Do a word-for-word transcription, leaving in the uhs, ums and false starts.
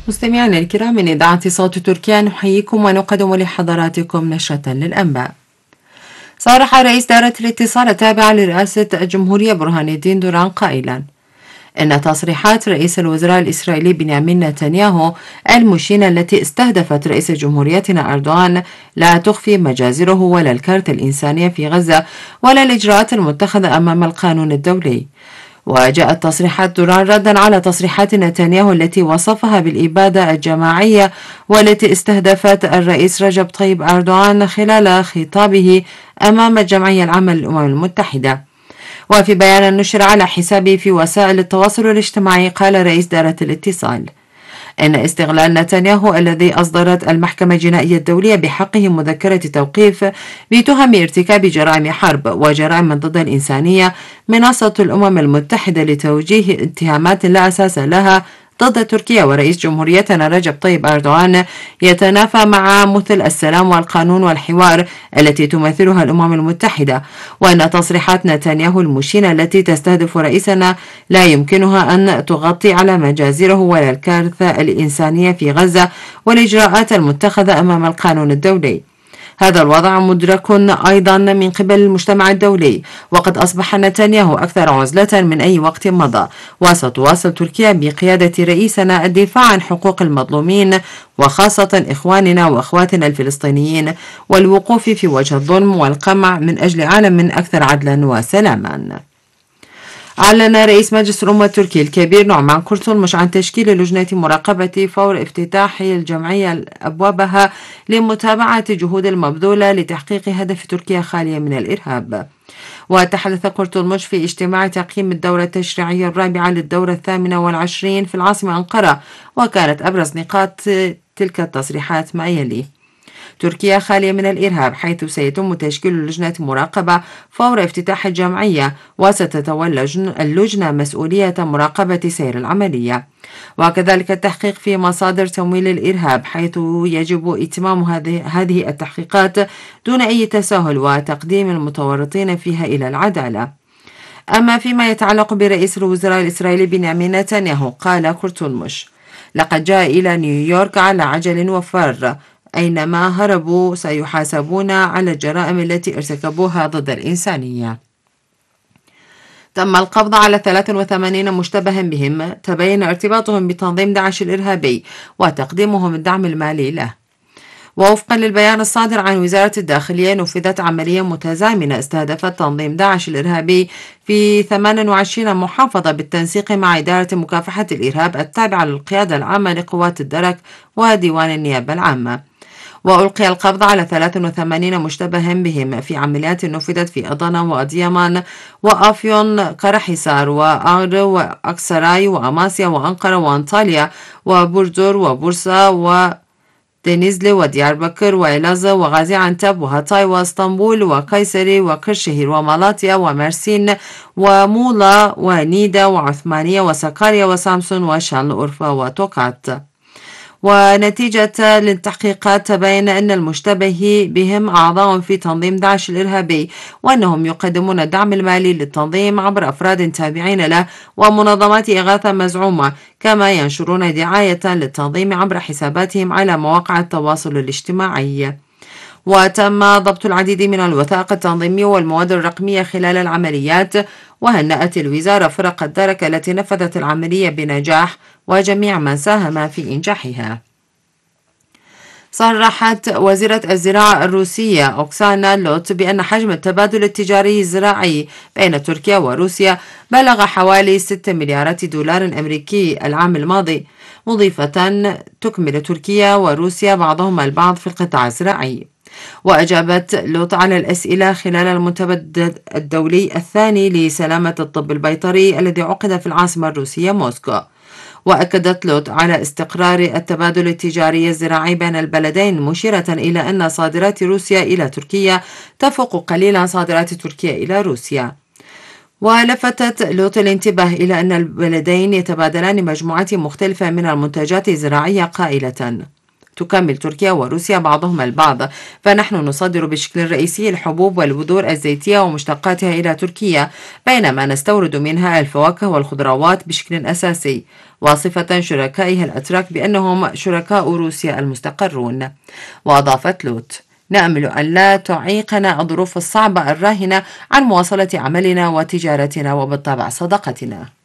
مستمعينا الكرام من إذاعة صوت تركيا نحييكم ونقدم لحضراتكم نشرة للأنباء. صرح رئيس دائرة الاتصال التابعة لرئاسة الجمهورية برهان الدين دوران قائلا إن تصريحات رئيس الوزراء الإسرائيلي بنيامين نتنياهو المشينة التي استهدفت رئيس جمهوريتنا أردوغان لا تخفي مجازره ولا الكارثة الإنسانية في غزة ولا الإجراءات المتخذة أمام القانون الدولي. وجاءت تصريحات دوران ردا على تصريحات نتنياهو التي وصفها بالإبادة الجماعية والتي استهدفت الرئيس رجب طيب أردوغان خلال خطابه أمام الجمعية العامة للأمم المتحدة. وفي بيان نشر على حسابه في وسائل التواصل الاجتماعي قال رئيس دائرة الاتصال إن استغلال نتنياهو الذي أصدرت المحكمة الجنائية الدولية بحقه مذكرة توقيف بتهم ارتكاب جرائم حرب وجرائم ضد الإنسانية منصة الأمم المتحدة لتوجيه اتهامات لا أساس لها ضد تركيا ورئيس جمهوريتنا رجب طيب أردوغان يتنافى مع مثل السلام والقانون والحوار التي تمثلها الأمم المتحدة، وأن تصريحات نتنياهو المشينة التي تستهدف رئيسنا لا يمكنها أن تغطي على مجازره ولا الكارثة الإنسانية في غزة والإجراءات المتخذة أمام القانون الدولي. هذا الوضع مدرك أيضا من قبل المجتمع الدولي، وقد أصبح نتنياهو أكثر عزلة من أي وقت مضى، وستواصل تركيا بقيادة رئيسنا الدفاع عن حقوق المظلومين وخاصة إخواننا وأخواتنا الفلسطينيين والوقوف في وجه الظلم والقمع من أجل عالم أكثر عدلا وسلاما. أعلن رئيس مجلس الأمة التركي الكبير نعمان كورتولمش عن تشكيل لجنة مراقبة فور افتتاح الجمعية أبوابها لمتابعة جهود المبذولة لتحقيق هدف تركيا خالية من الإرهاب. وتحدث كورتولمش في اجتماع تقييم الدورة التشريعية الرابعة للدورة الثامنة والعشرين في العاصمة أنقرة، وكانت أبرز نقاط تلك التصريحات ما يلي: تركيا خالية من الإرهاب، حيث سيتم تشكيل لجنة مراقبة فور افتتاح الجمعية، وستتولى اللجنة مسؤولية مراقبة سير العملية، وكذلك التحقيق في مصادر تمويل الإرهاب، حيث يجب إتمام هذه التحقيقات دون أي تساهل وتقديم المتورطين فيها إلى العدالة. أما فيما يتعلق برئيس الوزراء الإسرائيلي بنيامين نتنياهو، قال كورتولمش: لقد جاء إلى نيويورك على عجل وفار، أينما هربوا سيحاسبون على الجرائم التي ارتكبوها ضد الإنسانية. تم القبض على ثلاثة وثمانين مشتبها بهم تبين ارتباطهم بتنظيم داعش الإرهابي وتقديمهم الدعم المالي له. ووفقا للبيان الصادر عن وزارة الداخلية، نفذت عملية متزامنة استهدفت تنظيم داعش الإرهابي في ثمان وعشرين محافظة بالتنسيق مع إدارة مكافحة الإرهاب التابعة للقيادة العامة لقوات الدرك وديوان النيابة العامة. وألقي القبض على ثلاثة وثمانين مشتبها بهم في عمليات نفذت في أضانا وأديمان وأفيون كرحيسار وآغر وأكسراي وأماسيا وأنقرة وأنطاليا وبوردور وبورصة ودنيزلي وديار بكر وإلازا وغازي عنتب وهاتاي واسطنبول وقيصري وكرشهير ومالاتيا ومرسين ومولا ونيدا وعثمانية وسكاريا وسامسون وشان أورفا وتوكات. ونتيجة للتحقيقات تبين أن المشتبه بهم أعضاء في تنظيم داعش الإرهابي، وأنهم يقدمون الدعم المالي للتنظيم عبر أفراد تابعين له ومنظمات إغاثة مزعومة، كما ينشرون دعاية للتنظيم عبر حساباتهم على مواقع التواصل الاجتماعي. وتم ضبط العديد من الوثائق التنظيمية والمواد الرقمية خلال العمليات، وهنأت الوزارة فرق الدرك التي نفذت العملية بنجاح وجميع من ساهم في إنجاحها. صرحت وزيرة الزراعة الروسية أوكسانا لوت بأن حجم التبادل التجاري الزراعي بين تركيا وروسيا بلغ حوالي ستة مليارات دولار أمريكي العام الماضي، مضيفة تكمل تركيا وروسيا بعضهما البعض في القطاع الزراعي. وأجابت لوط على الأسئلة خلال المنتدى الدولي الثاني لسلامة الطب البيطري الذي عقد في العاصمة الروسية موسكو. وأكدت لوط على استقرار التبادل التجاري الزراعي بين البلدين، مشيرة إلى أن صادرات روسيا إلى تركيا تفوق قليلا صادرات تركيا إلى روسيا. ولفتت لوط الانتباه إلى أن البلدين يتبادلان مجموعة مختلفة من المنتجات الزراعية قائلة: تكمل تركيا وروسيا بعضهما البعض، فنحن نصدر بشكل رئيسي الحبوب والبذور الزيتية ومشتقاتها إلى تركيا، بينما نستورد منها الفواكه والخضروات بشكل أساسي، واصفة شركائها الأتراك بأنهم شركاء روسيا المستقرون. وأضافت لوت: نأمل أن لا تعيقنا الظروف الصعبة الراهنة عن مواصلة عملنا وتجارتنا وبالطبع صداقتنا.